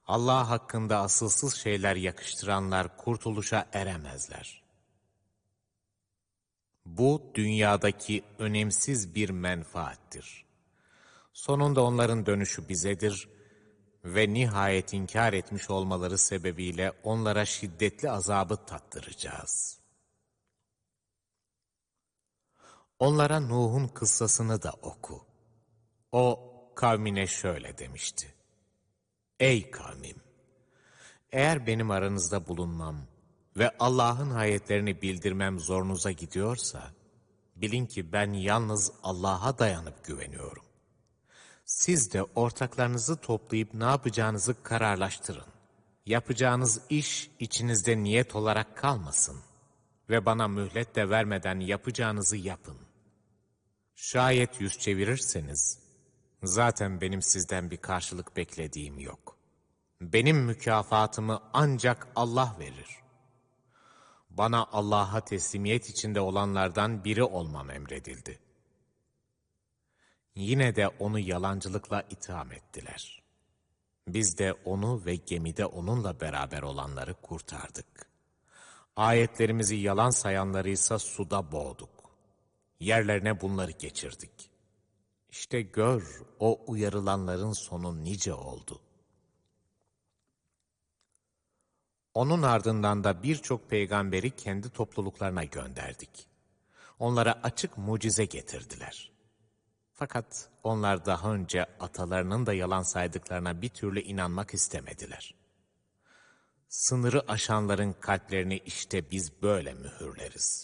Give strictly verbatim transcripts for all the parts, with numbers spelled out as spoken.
Allah hakkında asılsız şeyler yakıştıranlar kurtuluşa eremezler. Bu dünyadaki önemsiz bir menfaattir. Sonunda onların dönüşü bizedir ve nihayet inkar etmiş olmaları sebebiyle onlara şiddetli azabı tattıracağız. Onlara Nuh'un kıssasını da oku. O kavmine şöyle demişti: Ey kavmim! Eğer benim aranızda bulunmam ve Allah'ın ayetlerini bildirmem zorunuza gidiyorsa, bilin ki ben yalnız Allah'a dayanıp güveniyorum. Siz de ortaklarınızı toplayıp ne yapacağınızı kararlaştırın. Yapacağınız iş içinizde niyet olarak kalmasın ve bana mühlet de vermeden yapacağınızı yapın. Şayet yüz çevirirseniz, zaten benim sizden bir karşılık beklediğim yok. Benim mükafatımı ancak Allah verir. Bana Allah'a teslimiyet içinde olanlardan biri olmam emredildi. Yine de onu yalancılıkla itham ettiler. Biz de onu ve gemide onunla beraber olanları kurtardık. Ayetlerimizi yalan sayanlarıysa suda boğduk. Yerlerine bunları geçirdik. İşte gör, o uyarılanların sonu nice oldu. Onun ardından da birçok peygamberi kendi topluluklarına gönderdik. Onlara açık mucize getirdiler. Fakat onlar daha önce atalarının da yalan saydıklarına bir türlü inanmak istemediler. Sınırı aşanların kalplerini işte biz böyle mühürleriz.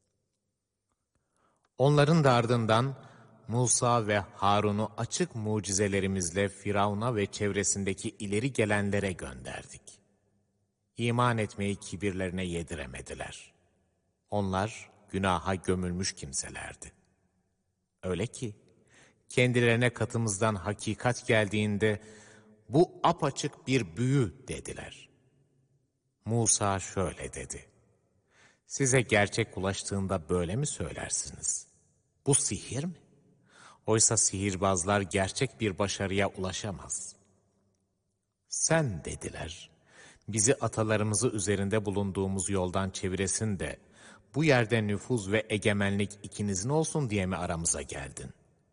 Onların da ardından Musa ve Harun'u açık mucizelerimizle Firavun'a ve çevresindeki ileri gelenlere gönderdik. İman etmeyi kibirlerine yediremediler. Onlar günaha gömülmüş kimselerdi. Öyle ki kendilerine katımızdan hakikat geldiğinde bu apaçık bir büyü dediler. Musa şöyle dedi: Size gerçek ulaştığında böyle mi söylersiniz? Bu sihir mi? Oysa sihirbazlar gerçek bir başarıya ulaşamaz. Sen dediler, bizi atalarımızı üzerinde bulunduğumuz yoldan çeviresin de bu yerde nüfuz ve egemenlik ikinizin olsun diye mi aramıza geldin?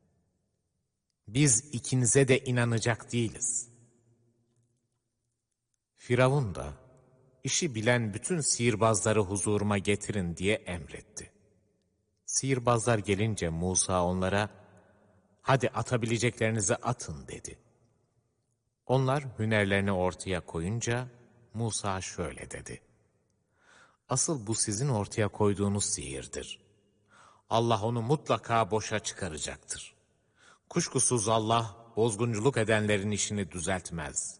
Biz ikinize de inanacak değiliz. Firavun da işi bilen bütün sihirbazları huzuruma getirin diye emretti. Sihirbazlar gelince Musa onlara, hadi atabileceklerinizi atın dedi. Onlar hünerlerini ortaya koyunca Musa şöyle dedi: Asıl bu sizin ortaya koyduğunuz sihirdir. Allah onu mutlaka boşa çıkaracaktır. Kuşkusuz Allah bozgunculuk edenlerin işini düzeltmez.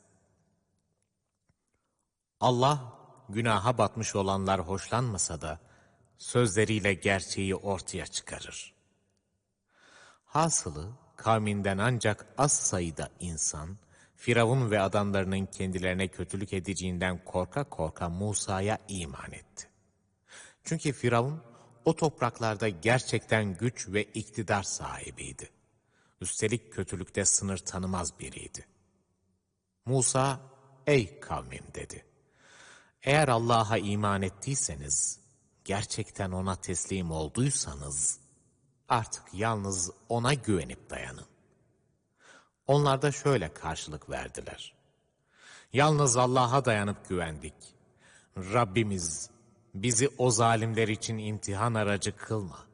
Allah günaha batmış olanlar hoşlanmasa da sözleriyle gerçeği ortaya çıkarır. Hasılı kavminden ancak az sayıda insan, Firavun ve adamlarının kendilerine kötülük edeceğinden korka korka Musa'ya iman etti. Çünkü Firavun o topraklarda gerçekten güç ve iktidar sahibiydi. Üstelik kötülükte sınır tanımaz biriydi. Musa, ey kavmim dedi. Eğer Allah'a iman ettiyseniz, gerçekten ona teslim olduysanız, artık yalnız ona güvenip dayanın. Onlar da şöyle karşılık verdiler: Yalnız Allah'a dayanıp güvendik. Rabbimiz, bizi o zalimler için imtihan aracı kılma.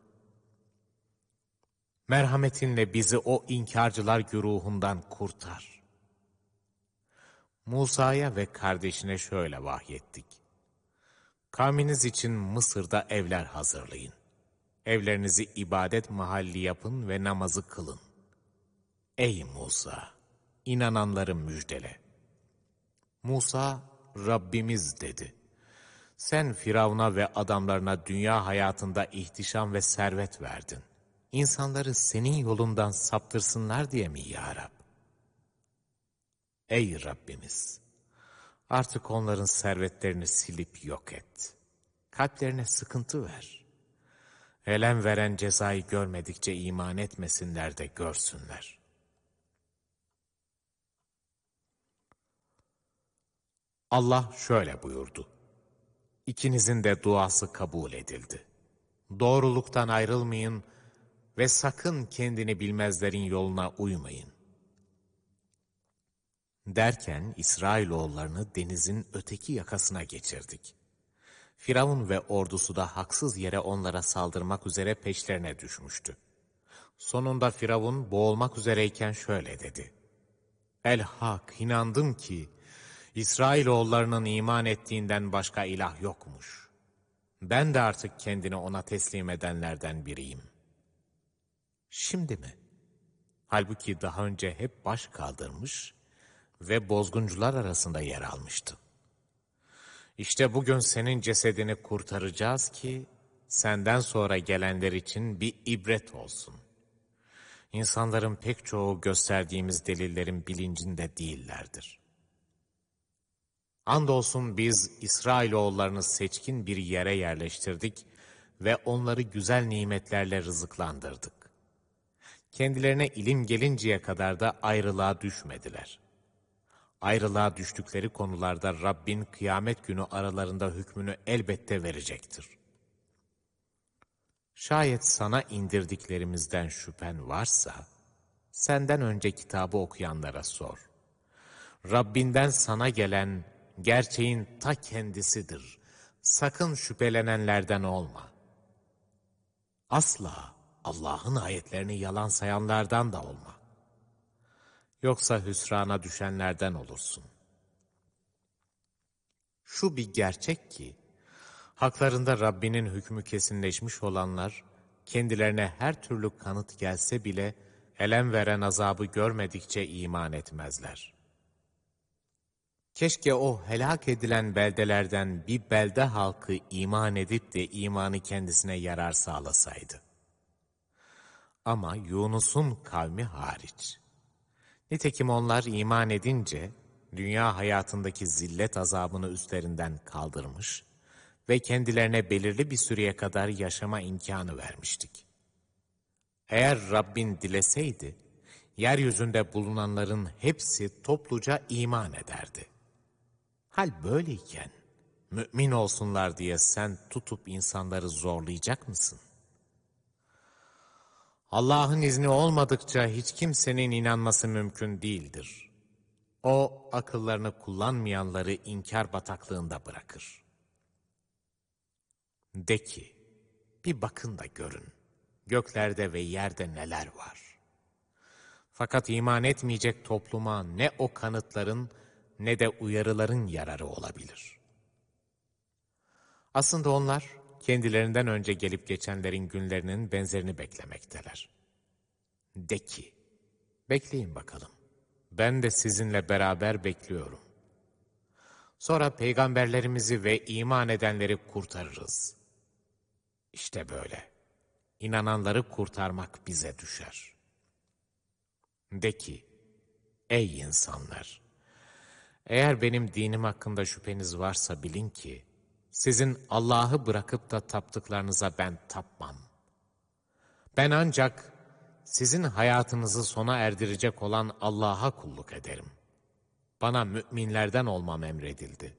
Merhametinle bizi o inkarcılar güruhundan kurtar. Musa'ya ve kardeşine şöyle vahyettik: Kavminiz için Mısır'da evler hazırlayın. Evlerinizi ibadet mahalli yapın ve namazı kılın. Ey Musa! İnananları müjdele. Musa, Rabbimiz dedi. Sen Firavun'a ve adamlarına dünya hayatında ihtişam ve servet verdin. İnsanları senin yolundan saptırsınlar diye mi ya Rab? Ey Rabbimiz! Artık onların servetlerini silip yok et. Kalplerine sıkıntı ver. Elem veren cezayı görmedikçe iman etmesinler de görsünler. Allah şöyle buyurdu: İkinizin de duası kabul edildi. Doğruluktan ayrılmayın ve sakın kendini bilmezlerin yoluna uymayın. Derken İsrailoğullarını denizin öteki yakasına geçirdik. Firavun ve ordusu da haksız yere onlara saldırmak üzere peşlerine düşmüştü. Sonunda Firavun boğulmak üzereyken şöyle dedi: El-Hak, inandım ki İsrailoğullarının iman ettiğinden başka ilah yokmuş. Ben de artık kendini ona teslim edenlerden biriyim. Şimdi mi? Halbuki daha önce hep baş kaldırmış ve bozguncular arasında yer almıştı. İşte bugün senin cesedini kurtaracağız ki senden sonra gelenler için bir ibret olsun. İnsanların pek çoğu gösterdiğimiz delillerin bilincinde değillerdir. Andolsun biz İsrailoğullarını seçkin bir yere yerleştirdik ve onları güzel nimetlerle rızıklandırdık. Kendilerine ilim gelinceye kadar da ayrılığa düşmediler. Ayrılığa düştükleri konularda Rabbin kıyamet günü aralarında hükmünü elbette verecektir. Şayet sana indirdiklerimizden şüphen varsa, senden önce kitabı okuyanlara sor. Rabbinden sana gelen gerçeğin ta kendisidir. Sakın şüphelenenlerden olma. Asla Allah'ın ayetlerini yalan sayanlardan da olma. Yoksa hüsrana düşenlerden olursun. Şu bir gerçek ki, haklarında Rabbinin hükmü kesinleşmiş olanlar, kendilerine her türlü kanıt gelse bile, elem veren azabı görmedikçe iman etmezler. Keşke o helak edilen beldelerden bir belde halkı iman edip de imanı kendisine yarar sağlasaydı. Ama Yunus'un kavmi hariç. Nitekim onlar iman edince, dünya hayatındaki zillet azabını üstlerinden kaldırmış ve kendilerine belirli bir süreye kadar yaşama imkanı vermiştik. Eğer Rabbin dileseydi, yeryüzünde bulunanların hepsi topluca iman ederdi. Hal böyleyken, mümin olsunlar diye sen tutup insanları zorlayacak mısın? Allah'ın izni olmadıkça hiç kimsenin inanması mümkün değildir. O, akıllarını kullanmayanları inkar bataklığında bırakır. De ki, bir bakın da görün, göklerde ve yerde neler var. Fakat iman etmeyecek topluma ne o kanıtların ne de uyarıların yararı olabilir. Aslında onlar, kendilerinden önce gelip geçenlerin günlerinin benzerini beklemekteler. De ki, bekleyin bakalım. Ben de sizinle beraber bekliyorum. Sonra peygamberlerimizi ve iman edenleri kurtarırız. İşte böyle. İnananları kurtarmak bize düşer. De ki, ey insanlar! Eğer benim dinim hakkında şüpheniz varsa bilin ki, sizin Allah'ı bırakıp da taptıklarınıza ben tapmam. Ben ancak sizin hayatınızı sona erdirecek olan Allah'a kulluk ederim. Bana müminlerden olmam emredildi.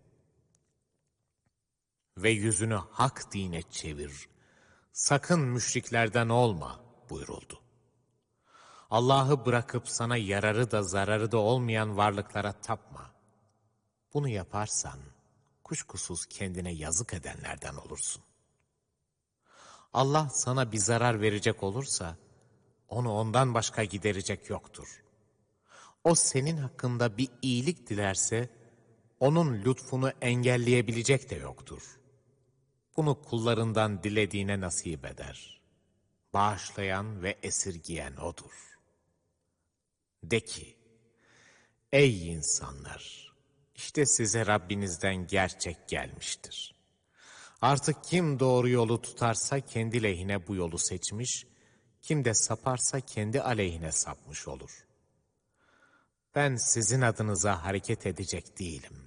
Ve yüzünü hak dine çevir, sakın müşriklerden olma buyuruldu. Allah'ı bırakıp sana yararı da zararı da olmayan varlıklara tapma. Bunu yaparsan, kuşkusuz kendine yazık edenlerden olursun. Allah sana bir zarar verecek olursa, onu ondan başka giderecek yoktur. O senin hakkında bir iyilik dilerse, onun lütfunu engelleyebilecek de yoktur. Bunu kullarından dilediğine nasip eder. Bağışlayan ve esirgiyen O'dur. De ki, ey insanlar! İşte size Rabbinizden gerçek gelmiştir. Artık kim doğru yolu tutarsa kendi lehine bu yolu seçmiş, kim de saparsa kendi aleyhine sapmış olur. Ben sizin adınıza hareket edecek değilim.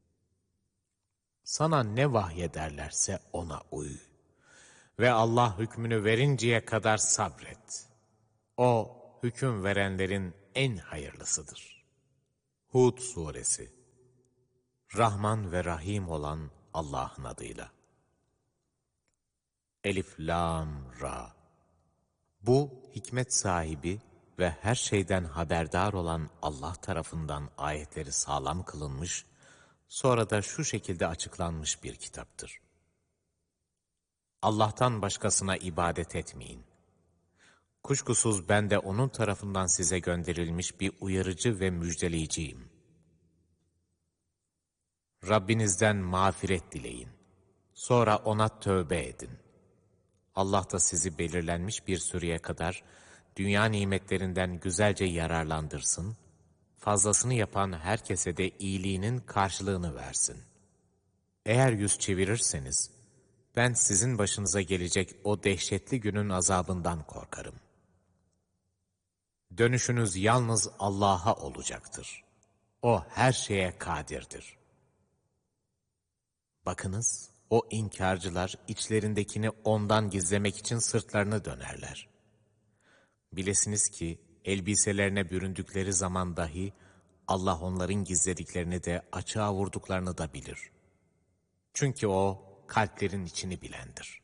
Sana ne vahyederlerse ona uy. Ve Allah hükmünü verinceye kadar sabret. O, hüküm verenlerin en hayırlısıdır. Hud Suresi. Rahman ve Rahim olan Allah'ın adıyla. Elif, Lam, Ra. Bu, hikmet sahibi ve her şeyden haberdar olan Allah tarafından ayetleri sağlam kılınmış, sonra da şu şekilde açıklanmış bir kitaptır. Allah'tan başkasına ibadet etmeyin. Kuşkusuz ben de onun tarafından size gönderilmiş bir uyarıcı ve müjdeleyiciyim. Rabbinizden mağfiret dileyin. Sonra ona tövbe edin. Allah da sizi belirlenmiş bir süreye kadar dünya nimetlerinden güzelce yararlandırsın, fazlasını yapan herkese de iyiliğinin karşılığını versin. Eğer yüz çevirirseniz, ben sizin başınıza gelecek o dehşetli günün azabından korkarım. Dönüşünüz yalnız Allah'a olacaktır. O her şeye kadirdir. Bakınız, o inkarcılar içlerindekini ondan gizlemek için sırtlarını dönerler. Bilesiniz ki elbiselerine büründükleri zaman dahi Allah onların gizlediklerini de açığa vurduklarını da bilir. Çünkü O kalplerin içini bilendir.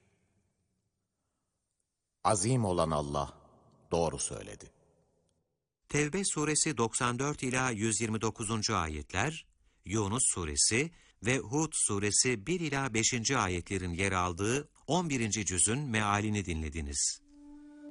Azim olan Allah doğru söyledi. Tevbe suresi doksan dört ila yüz yirmi dokuzuncu ayetler, Yunus suresi ve Hud suresi bir ila beşinci ayetlerin yer aldığı on birinci cüzün mealini dinlediniz.